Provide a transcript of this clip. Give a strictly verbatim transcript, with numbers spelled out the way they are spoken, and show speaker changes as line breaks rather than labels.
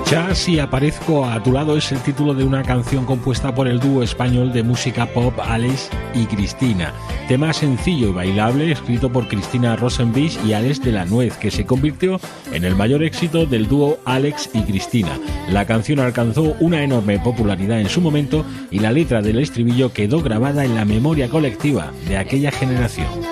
Si aparezco a tu lado es el título de una canción compuesta por el dúo español de música pop Alex y Cristina. Tema sencillo y bailable escrito por Cristina Rosenbich y Alex de la Nuez, que se convirtió en el mayor éxito del dúo Alex y Cristina. La canción alcanzó una enorme popularidad en su momento y la letra del estribillo quedó grabada en la memoria colectiva de aquella generación.